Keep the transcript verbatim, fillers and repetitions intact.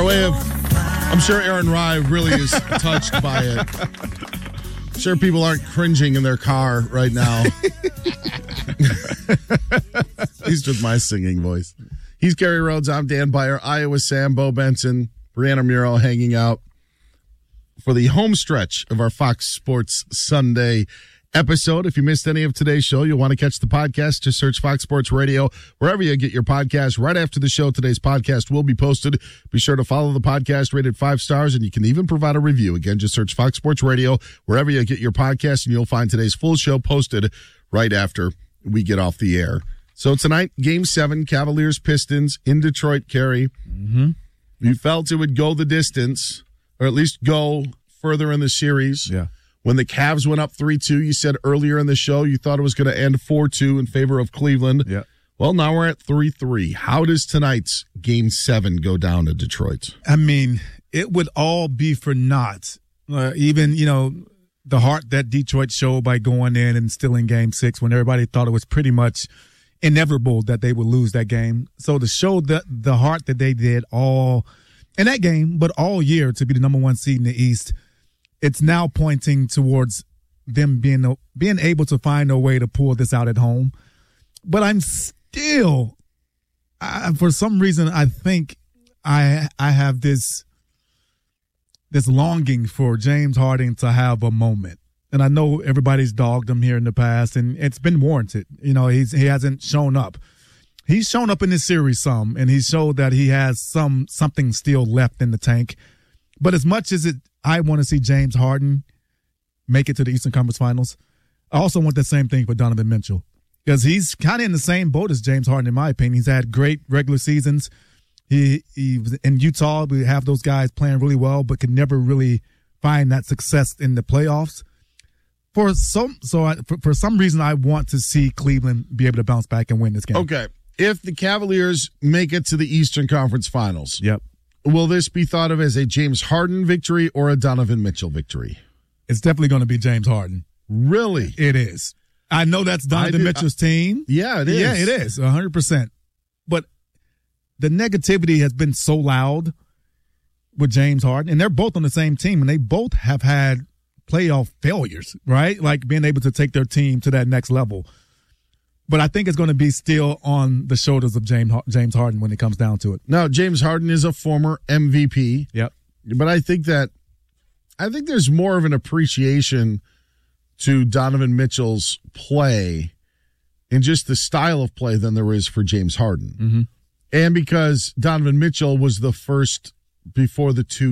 way of, I'm sure Aaron Rye really is touched by it. I'm sure people aren't cringing in their car right now. At least with my singing voice. He's Gary Rhodes. I'm Dan Byer. Iowa Sam, Bo Benson, Brianna Muro hanging out for the home stretch of our Fox Sports Sunday episode. If you missed any of today's show, you'll want to catch the podcast. Just search Fox Sports Radio wherever you get your podcast. Right after the show, today's podcast will be posted. Be sure to follow the podcast, rated five stars, and you can even provide a review. Again, just search Fox Sports Radio wherever you get your podcast, and you'll find today's full show posted right after we get off the air. So tonight, Game seven, Cavaliers-Pistons in Detroit, Kerry. Mm-hmm. You felt it would go the distance, or at least go further in the series. Yeah. When the Cavs went up three two, you said earlier in the show you thought it was going to end four two in favor of Cleveland. Yeah. Well, now we're at three three. How does tonight's Game seven go down to Detroit? I mean, it would all be for naught. Uh, even, you know, the heart that Detroit showed by going in and still in Game six when everybody thought it was pretty much inevitable that they would lose that game. So to show the, the heart that they did all in that game, but all year to be the number one seed in the East, it's now pointing towards them being being able to find a way to pull this out at home. But I'm still, I, for some reason, I think I I have this this longing for James Harden to have a moment. And I know everybody's dogged him here in the past, and it's been warranted. You know, he's he hasn't shown up. He's shown up in this series some, and he showed that he has some something still left in the tank. But as much as it, I want to see James Harden make it to the Eastern Conference Finals, I also want the same thing for Donovan Mitchell because he's kind of in the same boat as James Harden, in my opinion. He's had great regular seasons. He, he was in Utah. We have those guys playing really well, but could never really find that success in the playoffs. For some, so I, for, for some reason, I want to see Cleveland be able to bounce back and win this game. Okay, if the Cavaliers make it to the Eastern Conference Finals, yep. will this be thought of as a James Harden victory or a Donovan Mitchell victory? It's definitely going to be James Harden. Really? It is. I know that's Donovan did, Mitchell's team. Yeah, it is. Yeah, it is, one hundred percent. But the negativity has been so loud with James Harden, and they're both on the same team, and they both have had playoff failures, right? Like being able to take their team to that next level. But I think it's going to be still on the shoulders of James James Harden when it comes down to it. Now, James Harden is a former M V P. Yep. But I think that I think there's more of an appreciation to Donovan Mitchell's play and just the style of play than there is for James Harden. Mm-hmm. And because Donovan Mitchell was the first before the two